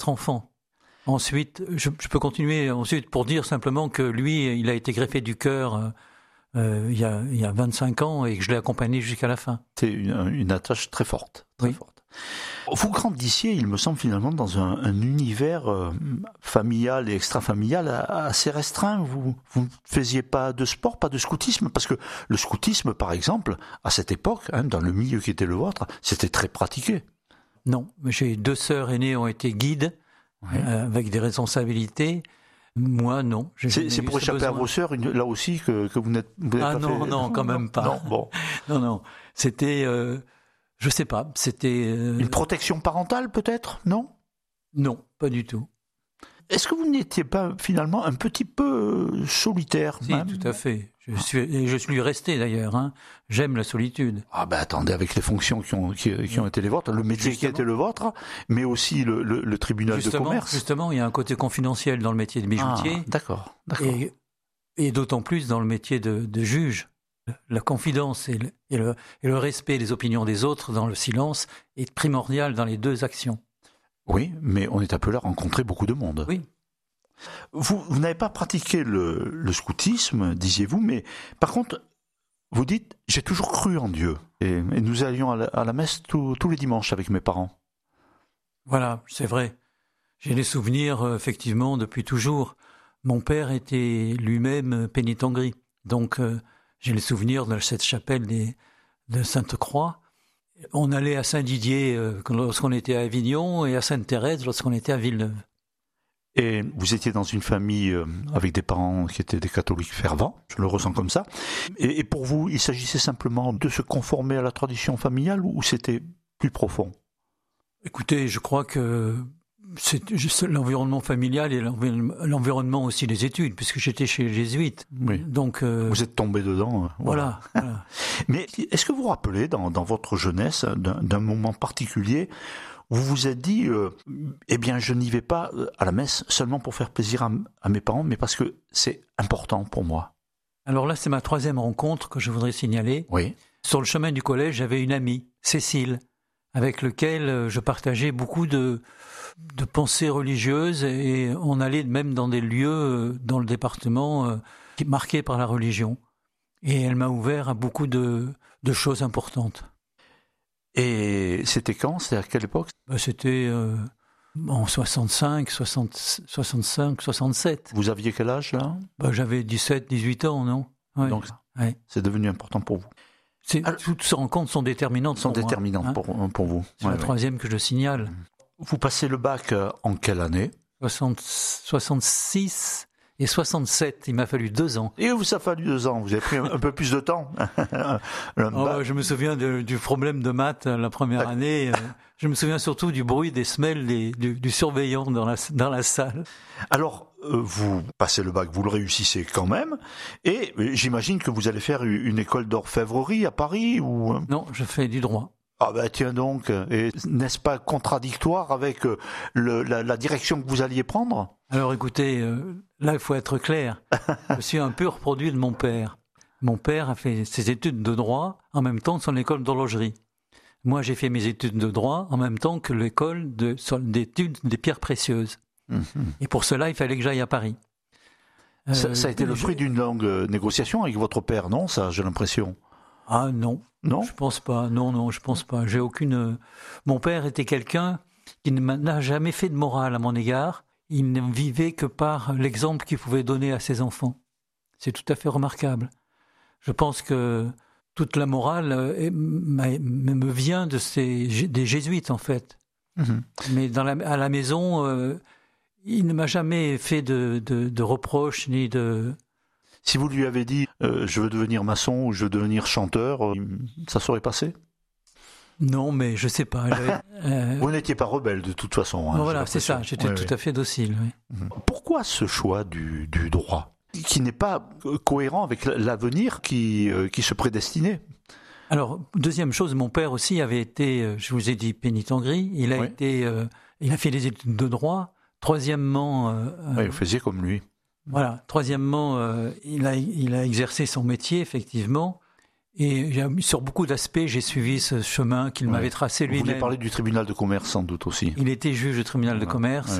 enfants. Ensuite, je peux continuer ensuite pour dire simplement que lui, il a été greffé du cœur il y a 25 ans et que je l'ai accompagné jusqu'à la fin. C'est une attache très forte. Très forte. Vous grandissiez, il me semble, finalement, dans un univers familial et extra-familial assez restreint. Vous ne faisiez pas de sport, pas de scoutisme, parce que le scoutisme, par exemple, à cette époque, dans le milieu qui était le vôtre, c'était très pratiqué. Non, j'ai 2 sœurs aînées ont été guides, avec des responsabilités. Moi, non. C'est pour échapper à vos sœurs, là aussi, que vous n'êtes pas non, fait... non, quand même pas. Non, bon. Non. C'était, je sais pas, c'était... Une protection parentale, peut-être, non ? Non, pas du tout. Est-ce que vous n'étiez pas, finalement, un petit peu solitaire ? Si, même ? tout à fait. Je suis resté, d'ailleurs. J'aime la solitude. Ah ben attendez, avec les fonctions qui ont été les vôtres, le métier qui a été le vôtre, mais aussi le tribunal de commerce. Justement, il y a un côté confidentiel dans le métier de bijoutier. Ah, d'accord. Et d'autant plus dans le métier de juge. La confidence et le respect des opinions des autres dans le silence est primordial dans les 2 actions. Oui, mais on est appelé à rencontrer beaucoup de monde. Oui. Vous n'avez pas pratiqué le scoutisme, disiez-vous, mais par contre, vous dites, j'ai toujours cru en Dieu. Et nous allions à la messe tous les dimanches avec mes parents. Voilà, c'est vrai. J'ai des souvenirs, effectivement, depuis toujours. Mon père était lui-même pénitent gris. Donc, j'ai les souvenirs de cette chapelle de Sainte-Croix. On allait à Saint-Didier lorsqu'on était à Avignon et à Sainte-Thérèse lorsqu'on était à Villeneuve. Et vous étiez dans une famille avec des parents qui étaient des catholiques fervents, je le ressens comme ça. Et pour vous, il s'agissait simplement de se conformer à la tradition familiale ou c'était plus profond ? Écoutez, je crois que c'est juste l'environnement familial et l'environnement aussi des études, puisque j'étais chez les jésuites. Oui. Donc, vous êtes tombé dedans. Voilà. Mais est-ce que vous vous rappelez, dans votre jeunesse, d'un moment particulier, vous vous êtes dit, eh bien, je n'y vais pas à la messe seulement pour faire plaisir à mes parents, mais parce que c'est important pour moi. Alors là, c'est ma 3e rencontre que je voudrais signaler. Oui. Sur le chemin du collège, j'avais une amie, Cécile, avec laquelle je partageais beaucoup de pensées religieuses et on allait même dans des lieux dans le département marqués par la religion. Et elle m'a ouvert à beaucoup de choses importantes. Et c'était quand ? C'était à quelle époque ? C'était en 65, 67. Vous aviez quel âge là ? J'avais 17, 18 ans, non ? Ouais. Donc c'est devenu important pour vous. Toutes ces rencontres sont déterminantes pour vous. C'est la 3e que je signale. Vous passez le bac en quelle année ? 66 et 67, il m'a fallu 2 ans. Et ça a fallu 2 ans, vous avez pris un peu plus de temps. Je me souviens du problème de maths la première année. Je me souviens surtout du bruit des semelles du surveillant dans la salle. Alors, vous passez le bac, vous le réussissez quand même, et j'imagine que vous allez faire une école d'orfèvrerie à Paris ou... Non, je fais du droit. Ah ben tiens donc, et n'est-ce pas contradictoire avec la direction que vous alliez prendre ? Alors écoutez, là il faut être clair, je suis un pur produit de mon père. Mon père a fait ses études de droit en même temps que son école d'horlogerie. Moi j'ai fait mes études de droit en même temps que l'école d'études des pierres précieuses. Et pour cela il fallait que j'aille à Paris. Ça a été le fruit d'une longue négociation avec votre père, non ? Ça, j'ai l'impression. Ah non, non, je pense pas. Non, je pense pas. J'ai aucune. Mon père était quelqu'un qui n'a jamais fait de morale à mon égard. Il ne vivait que par l'exemple qu'il pouvait donner à ses enfants. C'est tout à fait remarquable. Je pense que toute la morale me vient des jésuites en fait. Mais à la maison, il ne m'a jamais fait de reproches ni de. Si vous lui avez dit je veux devenir maçon ou je veux devenir chanteur, ça serait passé ? Non, mais je sais pas. Vous n'étiez pas rebelle de toute façon. Voilà, c'est ça. J'étais tout à fait docile. Oui. Pourquoi ce choix du droit qui n'est pas cohérent avec l'avenir qui se prédestinait ? Alors, deuxième chose, mon père aussi avait été, je vous ai dit, pénitent gris. Il a fait des études de droit. Troisièmement, vous faisiez comme lui. Voilà. Troisièmement, il a exercé son métier effectivement, Et sur beaucoup d'aspects, j'ai suivi ce chemin qu'il m'avait tracé lui-même. Vous voulez parler du tribunal de commerce sans doute aussi. Il était juge du tribunal de commerce.